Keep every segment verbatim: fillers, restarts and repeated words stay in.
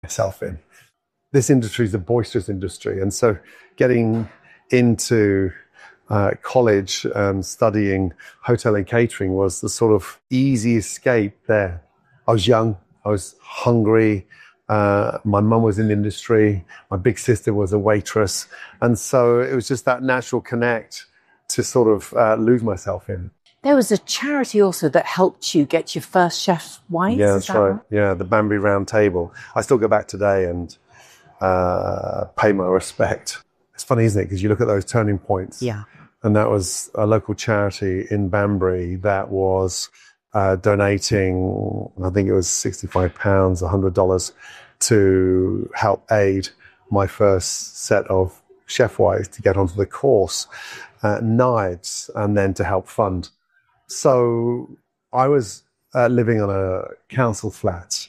myself in. This industry is a boisterous industry. And so getting into uh, college, um, studying hotel and catering was the sort of easy escape there. I was young, I was hungry. Uh, my mum was in the industry. My big sister was a waitress. And so it was just that natural connect to sort of uh, lose myself in. There was a charity also that helped you get your first Chef White. Yeah, that's that right. right. Yeah, the Banbury Round Table. I still go back today and uh, pay my respect. It's funny, isn't it? Because you look at those turning points. Yeah. And that was a local charity in Banbury that was uh, donating, I think it was sixty-five pounds, one hundred dollars to help aid my first set of Chef Whites to get onto the course at Knives and then to help fund. So I was uh, living on a council flat.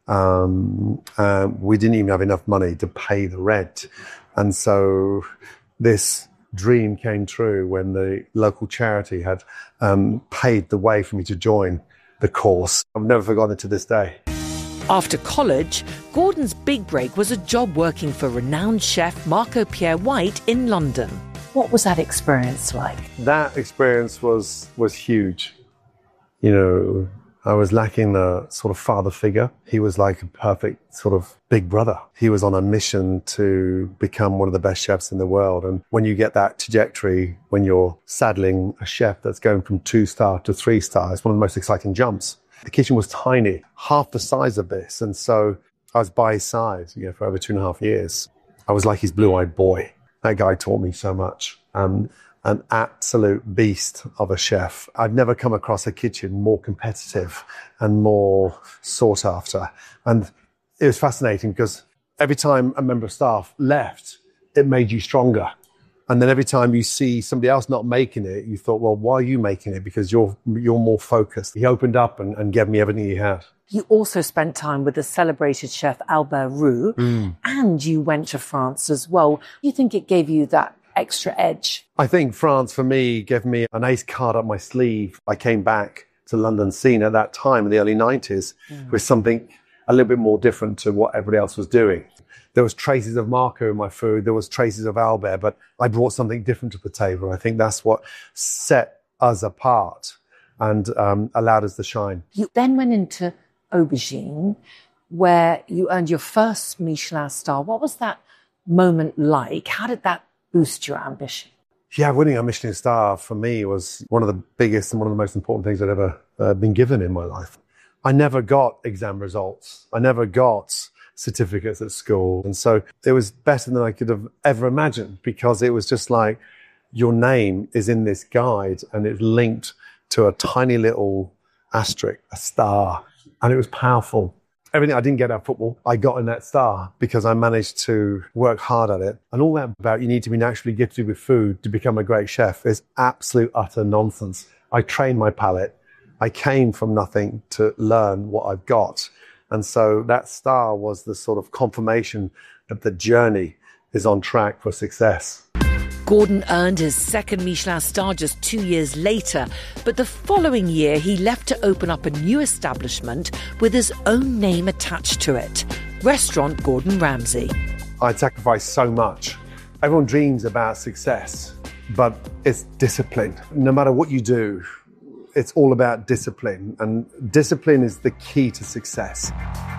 Um, uh, we didn't even have enough money to pay the rent. And so this dream came true when the local charity had um, paid the way for me to join the course. I've never forgotten it to this day. After college, Gordon's big break was a job working for renowned chef Marco Pierre White in London. What was that experience like? That experience was was huge. You know, I was lacking a sort of father figure. He was like a perfect sort of big brother. He was on a mission to become one of the best chefs in the world. And when you get that trajectory, when you're saddling a chef that's going from two star to three star, it's one of the most exciting jumps. The kitchen was tiny, half the size of this. And so I was by his side, you know, for over two and a half years. I was like his blue-eyed boy. That guy taught me so much. Um, an absolute beast of a chef. I've never come across a kitchen more competitive and more sought after. And it was fascinating because every time a member of staff left, it made you stronger. And then every time you see somebody else not making it, you thought, well, why are you making it? Because you're you're more focused. He opened up and, and gave me everything he had. You also spent time with the celebrated chef Albert Roux, Mm. and you went to France as well. Do you think it gave you that extra edge? I think France, for me, gave me an ace card up my sleeve. I came back to London scene at that time in the early nineties mm. with something a little bit more different to what everybody else was doing. There was traces of Marco in my food. There was traces of Albert, but I brought something different to the table. I think that's what set us apart and um, allowed us to shine. You then went into Aubergine, where you earned your first Michelin star. What was that moment like? How did that boost your ambition? Yeah, winning a Michelin star for me was one of the biggest and one of the most important things I'd ever uh, been given in my life. I never got exam results. I never got certificates at school. And so it was better than I could have ever imagined because it was just like your name is in this guide and it's linked to a tiny little asterisk, a star. And it was powerful. Everything I didn't get at football, I got in that star because I managed to work hard at it. And all that about you need to be naturally gifted with food to become a great chef is absolute, utter nonsense. I trained my palate. I came from nothing to learn what I've got. And so that star was the sort of confirmation that the journey is on track for success. Gordon earned his second Michelin star just two years later, but the following year he left to open up a new establishment with his own name attached to it, Restaurant Gordon Ramsay. I'd sacrificed so much. Everyone dreams about success, but it's discipline. No matter what you do, it's all about discipline, and discipline is the key to success.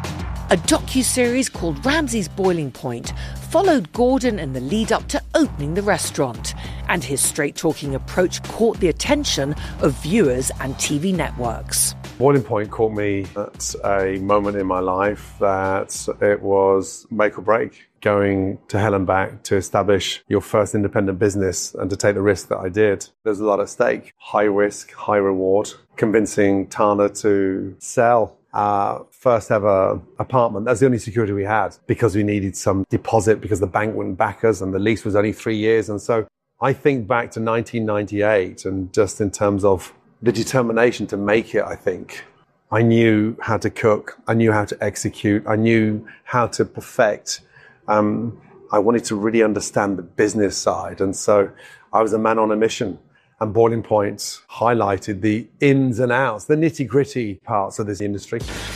A docuseries called Ramsay's Boiling Point followed Gordon in the lead up to opening the restaurant, and his straight-talking approach caught the attention of viewers and T V networks. Boiling Point caught me at a moment in my life that it was make or break. Going to hell and back to establish your first independent business and to take the risk that I did. There's a lot at stake. High risk, high reward. Convincing Tana to sell our first ever apartment. That's the only security we had because we needed some deposit because the bank wouldn't back us and the lease was only three years. And so I think back to nineteen ninety-eight and just in terms of the determination to make it, I think. I knew how to cook. I knew how to execute. I knew how to perfect. Um, I wanted to really understand the business side. And so I was a man on a mission. And Boiling Point highlighted the ins and outs, the nitty-gritty parts of this industry.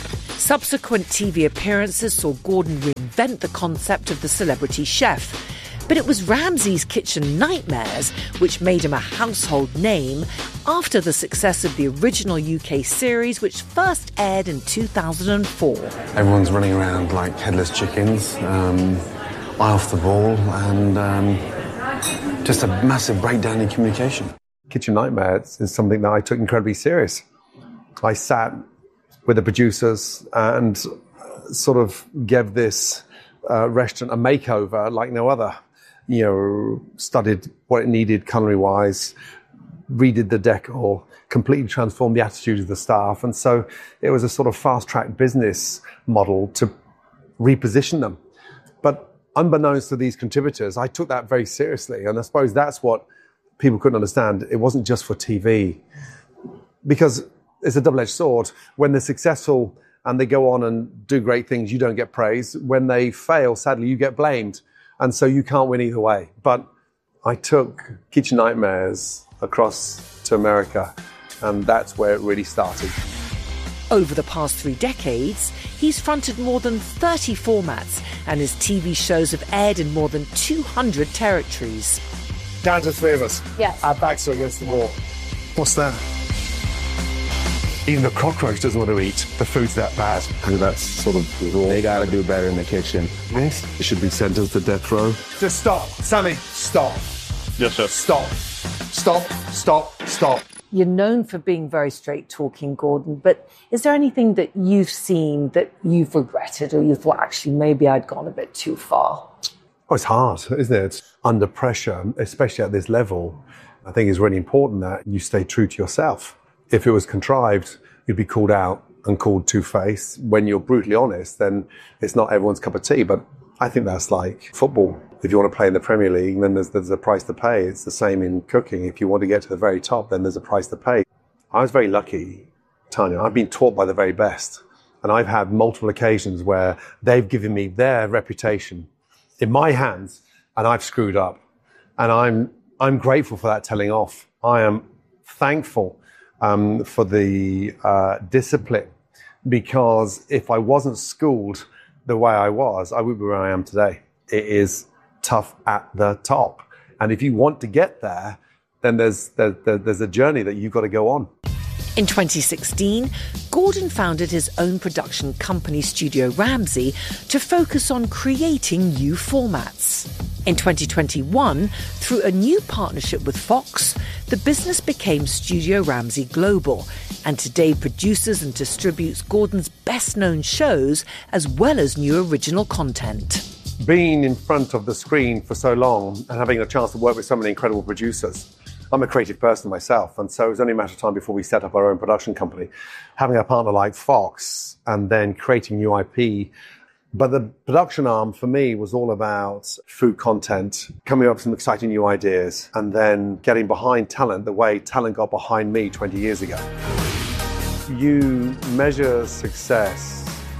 Subsequent T V appearances saw Gordon reinvent the concept of the celebrity chef. But it was Ramsay's Kitchen Nightmares which made him a household name after the success of the original U K series, which first aired in two thousand four. Everyone's running around like headless chickens, um, eye off the ball, and um, just a massive breakdown in communication. Kitchen Nightmares is something that I took incredibly serious. I sat with the producers and sort of gave this uh, restaurant a makeover like no other. You know, studied what it needed culinary-wise, redid the decor, completely transformed the attitude of the staff. And so it was a sort of fast-track business model to reposition them. But unbeknownst to these contributors, I took that very seriously. And I suppose that's what people couldn't understand. It wasn't just for T V. Because it's a double-edged sword. When they're successful and they go on and do great things, you don't get praise. When they fail, sadly, you get blamed. And so you can't win either way. But I took Kitchen Nightmares across to America, and that's where it really started. Over the past three decades, he's fronted more than thirty formats, and his T V shows have aired in more than two hundred territories. Down to three of us. Yes. Our backs are against the wall. What's that? Even the cockroach doesn't want to eat. The food's that bad. And that's sort of the rule. They gotta do better in the kitchen. This should be sentenced to death row. Just stop. Sammy, stop. Yes, sir. Stop. Stop. Stop. Stop. You're known for being very straight-talking, Gordon, but is there anything that you've seen that you've regretted or you thought, actually, maybe I'd gone a bit too far? Oh, it's hard, isn't it? Under pressure, especially at this level, I think it's really important that you stay true to yourself. If it was contrived, you'd be called out and called two-faced. When you're brutally honest, then it's not everyone's cup of tea. But I think that's like football. If you want to play in the Premier League, then there's, there's a price to pay. It's the same in cooking. If you want to get to the very top, then there's a price to pay. I was very lucky, Tanya. I've been taught by the very best. And I've had multiple occasions where they've given me their reputation in my hands, and I've screwed up. And I'm I'm grateful for that telling off. I am thankful Um, for the uh, discipline, because if I wasn't schooled the way I was, I would be where I am today. It is tough at the top. And if you want to get there, then there's, there, there's a journey that you've got to go on. In twenty sixteen, Gordon founded his own production company, Studio Ramsay, to focus on creating new formats. In twenty twenty-one, through a new partnership with Fox, the business became Studio Ramsay Global, and today produces and distributes Gordon's best-known shows as well as new original content. Being in front of the screen for so long and having a chance to work with so many incredible producers, I'm a creative person myself, and so it was only a matter of time before we set up our own production company. Having a partner like Fox and then creating new I P. But the production arm for me was all about food content, coming up with some exciting new ideas, and then getting behind talent the way talent got behind me twenty years ago. You measure success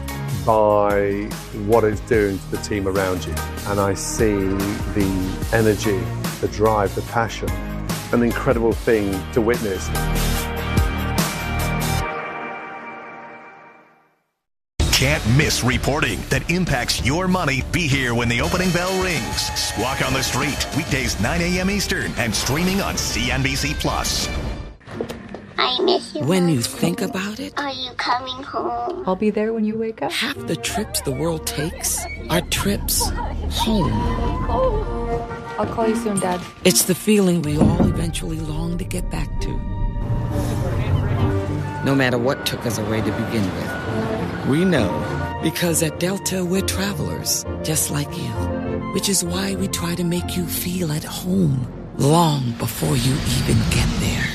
by what it's doing to the team around you. And I see the energy, the drive, the passion, an incredible thing to witness. Can't miss reporting that impacts your money. Be here when the opening bell rings. Squawk on the Street, weekdays nine a.m. Eastern and streaming on C N B C Plus. I miss you. When you think about it, are you coming home? I'll be there when you wake up. Half the trips the world takes are trips home. I'll call you soon, Dad. It's the feeling we all eventually long to get back to. No matter what took us away to begin with. We know, because at Delta we're travelers, just like you. Which is why we try to make you feel at home long before you even get there.